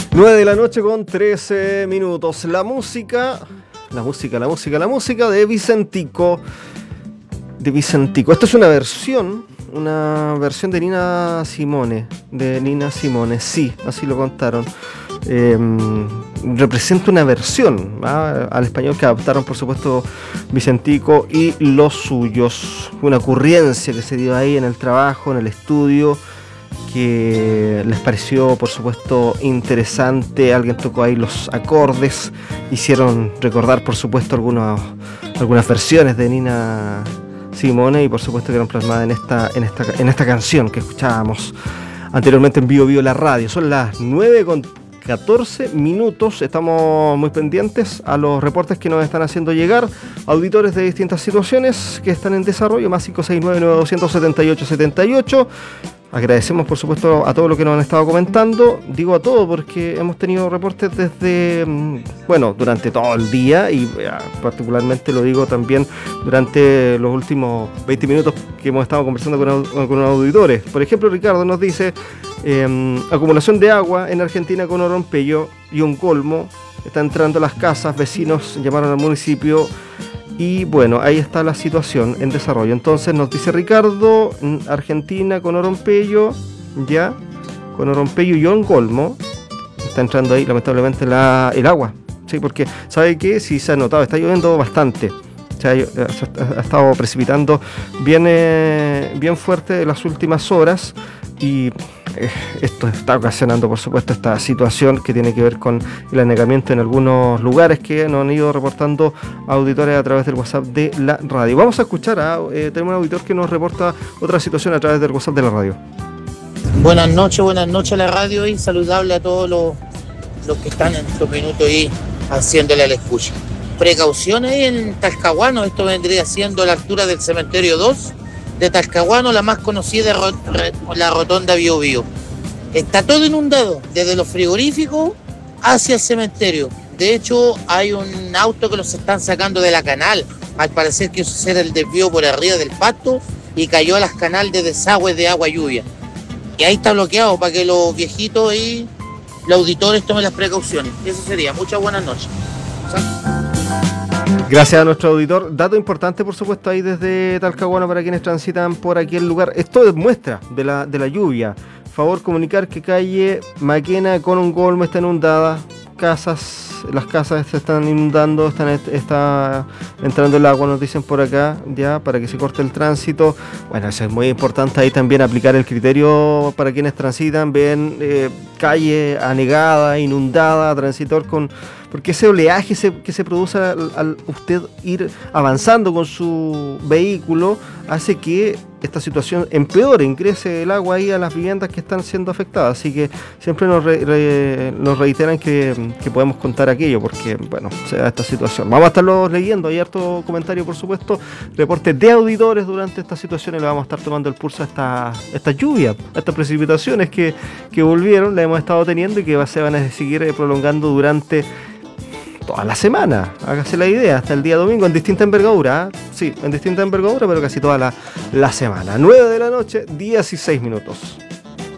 9 de la noche con 13 minutos. La música de Vicentico. Esto es una versión de Nina Simone. Sí, así lo contaron. Representa una versión al español que adaptaron, por supuesto, Vicentico y los suyos. Una ocurrencia que se dio ahí en el trabajo, en el estudio, que les pareció, por supuesto, interesante. Alguien tocó ahí los acordes, hicieron recordar, por supuesto, algunas versiones de Nina Simone, y por supuesto que eran plasmadas en esta canción que escuchábamos anteriormente en Bio Bio la radio. Son las 9:14. Estamos muy pendientes a los reportes que nos están haciendo llegar auditores de distintas situaciones que están en desarrollo, más 569-9278-78. Agradecemos, por supuesto, a todo lo que nos han estado comentando. Digo a todo porque hemos tenido reportes durante todo el día, y particularmente lo digo también durante los últimos 20 minutos que hemos estado conversando con auditores. Por ejemplo, Ricardo nos dice: acumulación de agua en Argentina con Orompello y un colmo. Está entrando a las casas, vecinos llamaron al municipio. Y bueno, ahí está la situación en desarrollo. Entonces nos dice Ricardo, Argentina con Orompello y Colmo. Está entrando ahí lamentablemente el agua. Sí, porque ¿sabe qué? Sí, se ha notado, está lloviendo bastante. Ha estado precipitando bien fuerte en las últimas horas. Y esto está ocasionando, por supuesto, esta situación que tiene que ver con el anegamiento en algunos lugares que nos han ido reportando auditores a través del WhatsApp de la radio. Vamos a escuchar tenemos un auditor que nos reporta otra situación a través del WhatsApp de la radio. Buenas noches a la radio, y saludable a todos los que están en estos minutos ahí haciéndole la escucha. Precauciones en Talcahuano, esto vendría siendo a la altura del cementerio 2 de Talcahuano, la más conocida, la rotonda Bio Bio. Está todo inundado, desde los frigoríficos hacia el cementerio. De hecho, hay un auto que los están sacando de la canal. Al parecer quiso hacer el desvío por arriba del pasto y cayó a las canales de desagüe de agua lluvia. Y ahí está bloqueado para que los viejitos y los auditores tomen las precauciones. Eso sería. Muchas buenas noches. Gracias a nuestro auditor. Dato importante, por supuesto, ahí desde Talcahuano para quienes transitan por aquí el lugar. Esto es muestra de la lluvia. Favor comunicar que calle Maquena con un Colmo está inundada. Las casas se están inundando, está entrando el agua, nos dicen por acá, ya, para que se corte el tránsito. Bueno, eso es muy importante ahí también, aplicar el criterio para quienes transitan, ven calle anegada, inundada, transitor porque ese oleaje que se produce al usted ir avanzando con su vehículo hace que esta situación empeore, ingrese el agua ahí a las viviendas que están siendo afectadas. Así que siempre nos reiteran que podemos contar aquello, porque bueno, se da esta situación. Vamos a estarlo leyendo, hay harto comentario, por supuesto, reportes de auditores durante esta situación, y le vamos a estar tomando el pulso a esta lluvia, a estas precipitaciones que volvieron, las hemos estado teniendo y que se van a seguir prolongando durante toda la semana. Hágase la idea, hasta el día domingo, en distinta envergadura. Sí, en distinta envergadura, pero casi toda la semana. 9 de la noche, 16 minutos.